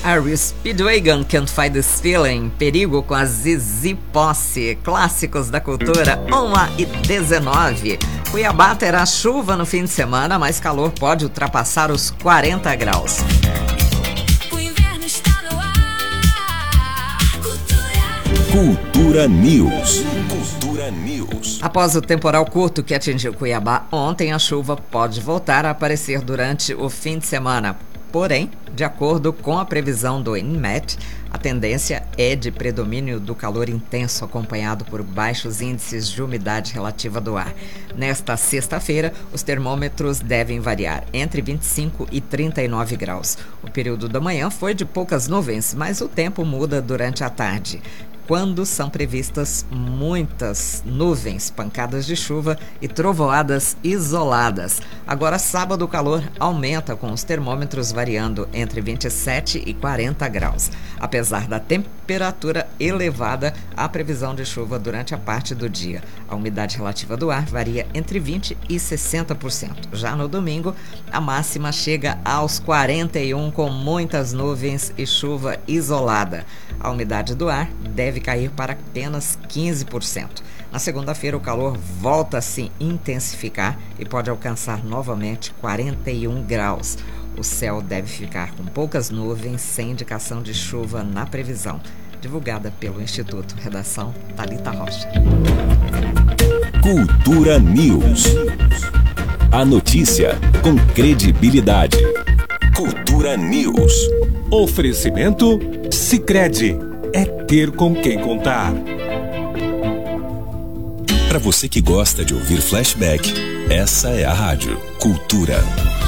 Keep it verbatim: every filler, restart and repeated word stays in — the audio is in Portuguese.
Are Speedwagon Can't Fight This Feeling? Perigo com a Zizi Posse. Clássicos da cultura, uma e dezenove. Cuiabá terá chuva no fim de semana, mas calor pode ultrapassar os quarenta graus. O inverno está no ar. Cultura. Cultura News. Cultura News. Após o temporal curto que atingiu Cuiabá ontem, a chuva pode voltar a aparecer durante o fim de semana. Porém, de acordo com a previsão do INMET, a tendência é de predomínio do calor intenso, acompanhado por baixos índices de umidade relativa do ar. Nesta sexta-feira, os termômetros devem variar entre vinte e cinco e trinta e nove graus. O período da manhã foi de poucas nuvens, mas o tempo muda durante a tarde, quando são previstas muitas nuvens, pancadas de chuva e trovoadas isoladas. Agora, sábado, o calor aumenta, com os termômetros variando entre vinte e sete e quarenta graus. Apesar da temperatura elevada, há previsão de chuva durante a parte do dia. A umidade relativa do ar varia entre vinte por cento e sessenta por cento. Já no domingo, a máxima chega aos quarenta e um, com muitas nuvens e chuva isolada. A umidade do ar deve cair para apenas quinze por cento. Na segunda-feira, o calor volta a se intensificar e pode alcançar novamente quarenta e um graus. O céu deve ficar com poucas nuvens, sem indicação de chuva na previsão. Divulgada pelo Instituto. Redação, Thalita Rocha. Cultura News. A notícia com credibilidade. Cultura News. Oferecimento Sicredi. É ter com quem contar. Para você que gosta de ouvir flashback, essa é a Rádio Cultura.